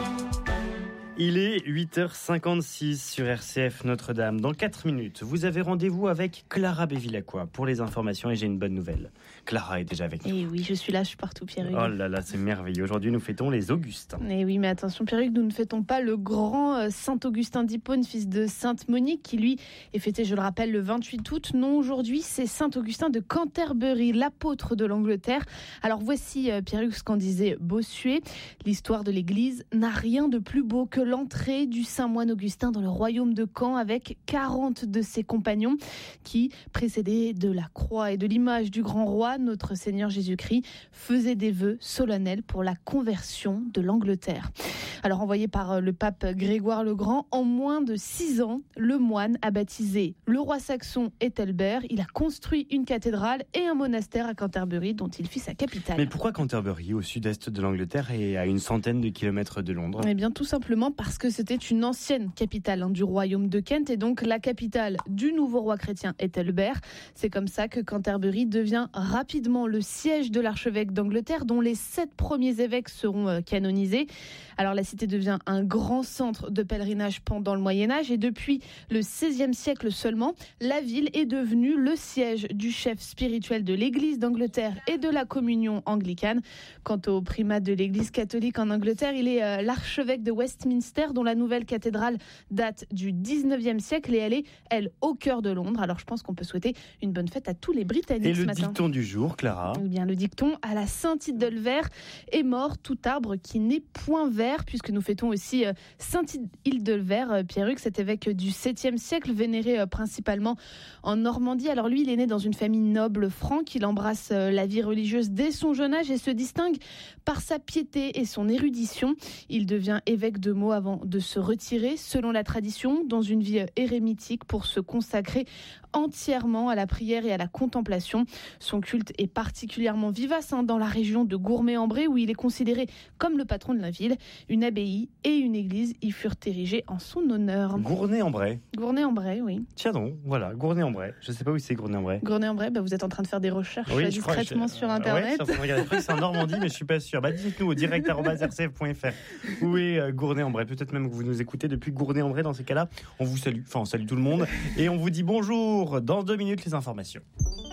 Il est 8h56 sur RCF Notre-Dame. Dans 4 minutes, vous avez rendez-vous avec Clara Bévilacqua pour les informations et j'ai une bonne nouvelle. Clara est déjà avec nous. Et oui, je suis là, je suis partout, Pierre-Hugues. Oh là là, c'est merveilleux. Aujourd'hui, nous fêtons les Augustins. Et oui, mais attention, Pierre-Hugues, nous ne fêtons pas le grand Saint-Augustin d'Hippone, fils de Sainte-Monique, qui lui est fêté, je le rappelle, le 28 août. Non, aujourd'hui, c'est Saint-Augustin de Canterbury, l'apôtre de l'Angleterre. Alors voici, Pierre-Hugues, ce qu'en disait Bossuet. L'histoire de l'Église n'a rien de plus beau que l'entrée du saint moine Augustin dans le royaume de Caen avec 40 de ses compagnons qui, précédés de la croix et de l'image du grand roi, notre Seigneur Jésus-Christ, faisaient des vœux solennels pour la conversion de l'Angleterre. Alors envoyé par le pape Grégoire le Grand, en moins de 6 ans, le moine a baptisé le roi saxon Ethelbert. Il a construit une cathédrale et un monastère à Canterbury dont il fit sa capitale. Mais pourquoi Canterbury, au sud-est de l'Angleterre et à une centaine de kilomètres de Londres ? Eh bien tout simplement parce que c'était une ancienne capitale du royaume de Kent et donc la capitale du nouveau roi chrétien Ethelbert. C'est comme ça que Canterbury devient rapidement le siège de l'archevêque d'Angleterre dont les 7 premiers évêques seront canonisés. Alors la cité devient un grand centre de pèlerinage pendant le Moyen-Âge et depuis le XVIe siècle seulement, la ville est devenue le siège du chef spirituel de l'Église d'Angleterre et de la communion anglicane. Quant au primat de l'Église catholique en Angleterre, il est l'archevêque de Westminster dont la nouvelle cathédrale date du 19e siècle et elle est, elle, au cœur de Londres. Alors je pense qu'on peut souhaiter une bonne fête à tous les Britanniques ce matin. Et le dicton du jour, Clara ? Eh bien, le dicton à la Saint-Hildeverdt est mort tout arbre qui n'est point vert, puisque nous fêtons aussi Saint-Hildeverdt, Pierre-Hugues, cet évêque du 7e siècle, vénéré principalement en Normandie. Alors lui, il est né dans une famille noble franque, il embrasse la vie religieuse dès son jeune âge et se distingue par sa piété et son érudition. Il devient évêque de Meaux avant de se retirer, selon la tradition, dans une vie érémitique pour se consacrer entièrement à la prière et à la contemplation. Son culte est particulièrement vivace dans la région de Gournay-en-Bray où il est considéré comme le patron de la ville. Une abbaye et une église y furent érigées en son honneur. Gournay-en-Bray. Gournay-en-Bray, oui. Tiens donc, voilà, Gournay-en-Bray. Je ne sais pas où c'est Gournay-en-Bray. Gournay-en-Bray, vous êtes en train de faire des recherches discrètement sur Internet. Oui, je crois que c'est en Normandie, mais je ne suis pas sûr. Dites-nous au direct@rcf.fr où est Gournay-en-Bray. Peut-être même que vous nous écoutez depuis Gournay-en-Bray. Dans ces cas-là, on vous salue. Enfin, on salue tout le monde. Et on vous dit bonjour. Dans 2 minutes, les informations.